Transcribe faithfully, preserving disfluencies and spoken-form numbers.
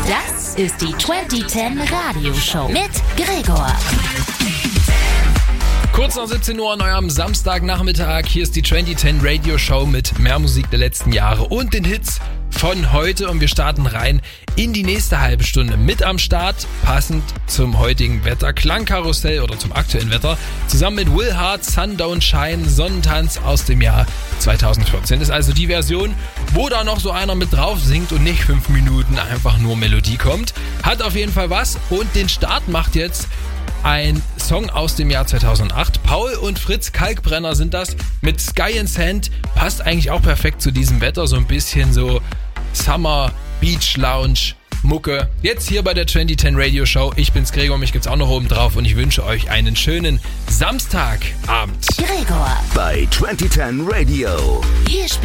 Das ist die zwanzig zehn Radioshow mit Gregor. Kurz nach siebzehn Uhr an eurem Samstagnachmittag. Hier ist die zwanzig zehn Radio Show mit mehr Musik der letzten Jahre und den Hits von heute. Und wir starten rein in die nächste halbe Stunde. Mit am Start, passend zum heutigen Wetter, Klangkarussell oder zum aktuellen Wetter. Zusammen mit Will Hart, Sun Don't Shine, Sonnentanz aus dem Jahr zweitausendvierzehn. Das ist also die Version, wo da noch so einer mit drauf singt und nicht fünf Minuten einfach nur Melodie kommt. Hat auf jeden Fall was. Und den Start macht jetzt ein Song aus dem Jahr zweitausendacht. Paul und Fritz Kalkbrenner sind das mit Sky and Sand. Passt eigentlich auch perfekt zu diesem Wetter. So ein bisschen so Summer Beach Lounge Mucke. Jetzt hier bei der zwanzig zehn Radio Show. Ich bin's Gregor, mich gibt's auch noch oben drauf und ich wünsche euch einen schönen Samstagabend. Gregor bei zwanzig zehn Radio. Hier spielt